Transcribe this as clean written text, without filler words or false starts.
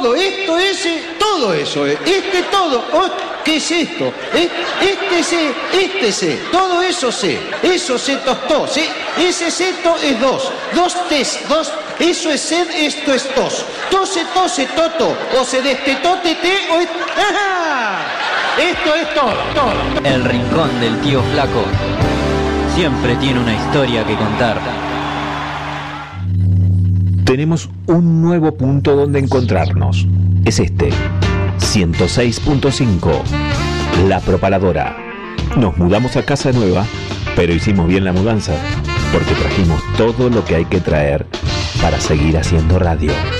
todo, esto, ese, todo eso, todo, ¿qué es esto? Todo eso eso se tostó, ese seto es dos tes, eso es sed, esto es tos, tose, toto, o se destetó, tete, o ¡ajá! Esto es todo. El rincón del tío Flaco siempre tiene una historia que contar. Tenemos un nuevo punto donde encontrarnos. Es este, 106.5, La Propaladora. Nos mudamos a casa nueva, pero hicimos bien la mudanza, porque trajimos todo lo que hay que traer para seguir haciendo radio.